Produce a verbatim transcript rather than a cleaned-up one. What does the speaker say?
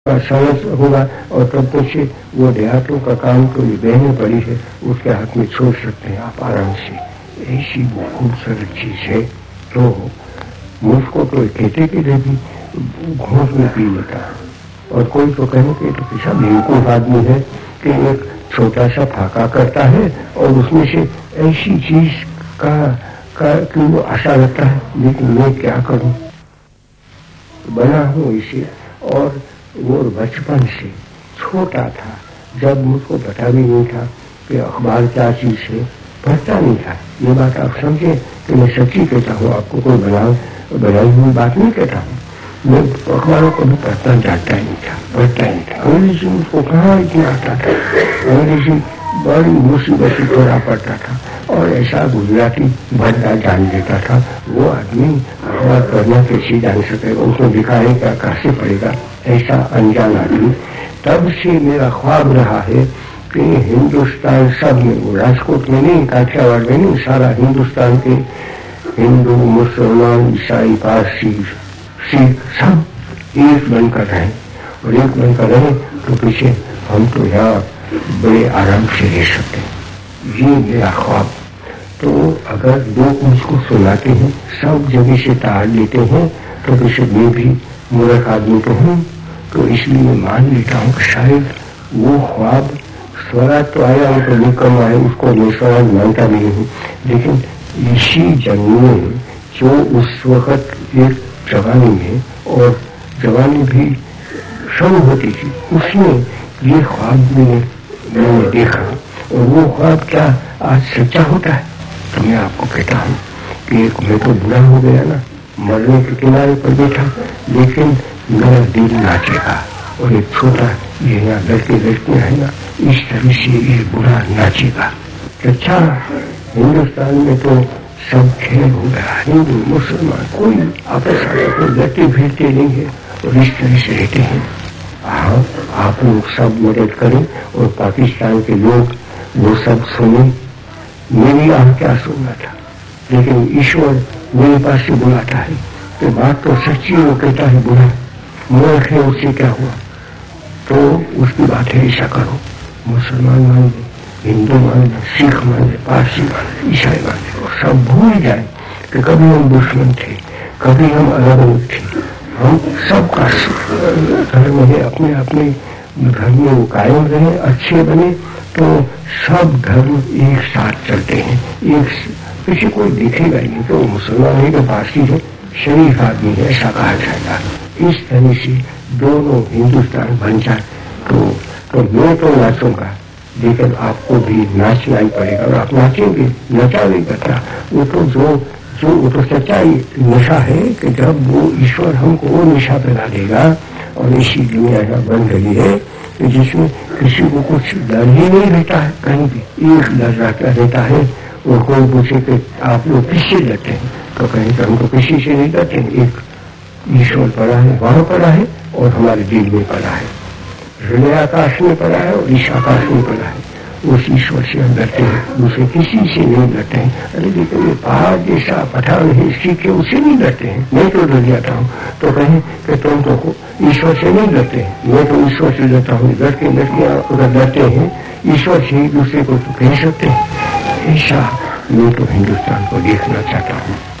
समझ होगा और तब तक से वो देहातों का काम तो ये बहने पड़ी है उसके हाथ में छोड़ सकते हैं आप आराम से। ऐसी वो खूबसूरत चीज है। तो मुझको तो कहते के लिए भी घोंस में पी लेता और कोई तो कहने के तो कैसा बेवकूफ आदमी है कि एक छोटा सा फाका करता है और उसमें से ऐसी चीज का, का कि वो आशा लगता है। लेकिन मैं क्या करूं, बना हूं इसे। और वो बचपन से छोटा था जब मुझको पता भी नहीं था कि अखबार क्या चीज है, पढ़ता नहीं था। ये बात आप समझे कि मैं सच्ची कहता हूँ, आपको कोई बनाओ बनाई हुई बात नहीं कहता हूँ। मैं अखबारों को भी पढ़ता जानता ही नहीं था, पढ़ता ही नहीं था। अंग्रेजी मुझको कहाँ इतना आता था, अंग्रेजी बड़ी मुसीबत से थोड़ा पढ़ता था और ऐसा गुजराती भद्दा जान लेता था। वो आदमी अखबार पढ़ना कैसे जान सकेगा, उसको दिखाए क्या कैसे पड़ेगा, ऐसा अनजान आदमी। तब से मेरा ख्वाब रहा है कि हिंदुस्तान सब में, वो राजकोट में नहीं, काठियावाड़ में नहीं, सारा हिंदुस्तान के हिंदू मुसलमान ईसाई पारसी सिख सब एक बनकर रहे और एक बनकर रहे तो पीछे हम तो यहाँ बड़े आराम से रह सकते हैं। ये मेरा ख्वाब। तो अगर लोग मुझको सुनाते हैं, सब जगह से तार लेते हैं, तो पीछे मैं भी मूर्ख आदमी तो हूँ, तो इसलिए मैं मान लेता हूँ कि शायद वो ख्वाब स्वराज तो आया हो तो निकम आए, उसको मैं स्वराज मानता नहीं हूँ। लेकिन इसी जन्म में जो उस वक्त एक जवानी में और जवानी भी शुरू होती थी, उसमें ये ख्वाब मैंने मैंने देखा और वो ख्वाब क्या आज सच्चा होता है। तो मैं आपको कहता हूँ कि एक मैं तो बुरा हो गया ना, मरने के किनारे पर बैठा, लेकिन मेरा दिल नाचेगा और एक छोटा ये यहाँ लड़के लड़कियां है ना, इस तरह से ये बुरा नाचेगा। अच्छा, हिंदुस्तान में तो सब खेल हो गया, हिंदू मुसलमान कोई आपस में कोई लड़ते भिड़ते नहीं है और इस तरह से रहते हैं। हाँ, आप लोग सब मदद करें और पाकिस्तान के लोग वो सब सुने। मेरी आह क्या सुनना था, लेकिन ईश्वर मेरे पास से बुलाता है कि बात तो सच्ची, वो कहता है बुरा मूर्ख है, उससे क्या हुआ, तो उसकी बात है ऐसा करो। मुसलमान मान ले, हिंदू मान ले, सिख मान ले, पारसी मान ले, ईसाई मान ले, और सब भूल जाए कि कभी हम दुश्मन थे, कभी हम अलग अलग थे। हम सबका धर्म है, अपने अपने धर्म में वो कायम रहे, अच्छे बने, तो सब धर्म एक साथ चलते हैं। एक किसी कोई देखेगा ही नहीं तो मुसलमान है तो पारसी है, शरीफ आदमी है, ऐसा कहा जाएगा। इस तरह से दोनों हिंदुस्तान बन जाए तो, तो मैं तो नाचूंगा, लेकिन आपको भी नाचना ही पड़ेगा और आप नाचेंगे, नचा नहीं करता। वो तो जो जो वो तो सच्चाई नशा है कि जब वो ईश्वर हमको वो नशा पिला देगा। और ऐसी दुनिया यहाँ बन रही है कि जिसमें किसी को कुछ डर ही नहीं रहता है, कहीं भी एक डर रहता है। और कोई पूछे कि आप लोग किससे डरते हैं, तो कहीं तो हम तो किसी से नहीं डरते, एक ईश्वर पड़ा है, वहां पड़ा है और हमारे दिल में पड़ा है, हृदय आकाश में पड़ा है और इस आकाश में पड़ा है। उस ईश्वर से हम डरते हैं, दूसरे किसी से नहीं डरते हैं। अरे लेकिन ये पहाड़ जैसा पठान है, सीखे उससे नहीं डरते हैं, मैं तो डर जाता हूँ। तो कहें कि तुम तो ईश्वर से नहीं डरते हैं, मैं तो ईश्वर से डरता हूँ। लड़के लड़कियां अगर डरते हैं ईश्वर से, दूसरे को तो कह सकते हैं। ऐसा मैं तो हिंदुस्तान को देखना चाहता हूँ।